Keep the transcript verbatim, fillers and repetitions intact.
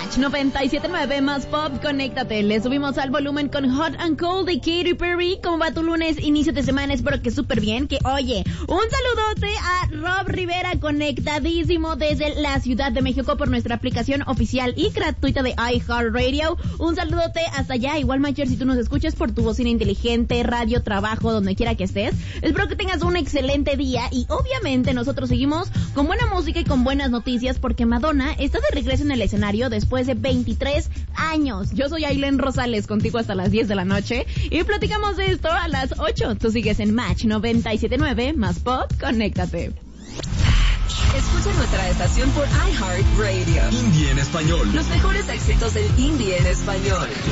Match noventa y siete punto nueve más pop, conéctate. Le subimos al volumen con Hot and Cold de Katy Perry. ¿Cómo va tu lunes? Inicio de semana, espero que súper bien. Que oye, un saludote a Rob Rivera, conectadísimo desde la Ciudad de México por nuestra aplicación oficial y gratuita de iHeartRadio. Un saludote hasta allá. Igual, Macher, si tú nos escuchas por tu bocina inteligente, radio, trabajo, donde quiera que estés. Espero que tengas un excelente día y obviamente nosotros seguimos con buena música y con buenas noticias porque Madonna está de regreso en el escenario después de veintitrés años. Yo soy Ailén Rosales, contigo hasta las diez de la noche y platicamos de esto a las ocho. Tú sigues en Match noventa y siete punto nueve más pop, conéctate. Escucha nuestra estación por iHeartRadio. Indie en español. Los mejores éxitos del indie en español.